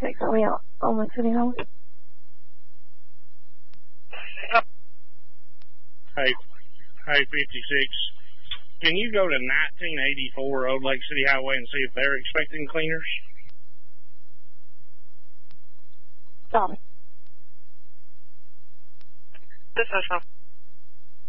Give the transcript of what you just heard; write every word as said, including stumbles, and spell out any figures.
fifty-six on the, on the city highway. Hey, hey, fifty-six. Can you go to nineteen eighty-four Old Lake City Highway and see if they're expecting cleaners? Stop. This is